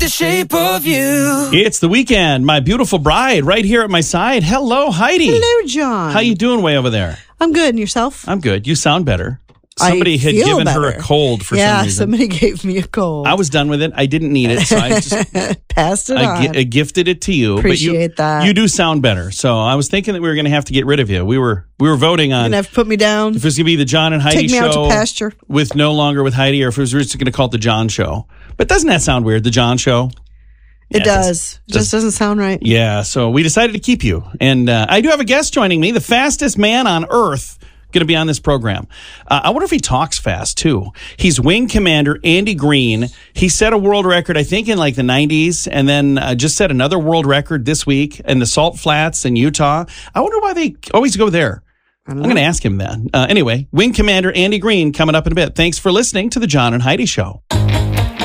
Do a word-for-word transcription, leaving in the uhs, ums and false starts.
the shape of you. It's the weekend. My beautiful bride right here at my side. Hello, Heidi. Hello, John. How you doing way over there? I'm good. And yourself? I'm good. You sound better. Somebody I had feel given better. her a cold for yeah, some reason. somebody gave me a cold. I was done with it. I didn't need it, so I just passed it I, on. gi- I gifted it to you. Appreciate but you, that. You do sound better. So I was thinking that we were going to have to get rid of you. We were we were voting on You're going to have to put me down. if it was going to be the John and Heidi Take me show out to pasture. with no longer with Heidi, or if it was just going to call it the John show. But doesn't that sound weird? The John show. It Yeah, does. It does- just doesn't sound right. Yeah, so we decided to keep you. And uh, I do have a guest joining me, the fastest man on Earth, going to be on this program. Uh, I wonder if he talks fast, too. He's Wing Commander Andy Green. He set a world record, I think, in like the nineties, and then uh, just set another world record this week in the Salt Flats in Utah. I wonder why they always go there. I'm going to ask him that. Uh, anyway, Wing Commander Andy Green coming up in a bit. Thanks for listening to the John and Heidi Show.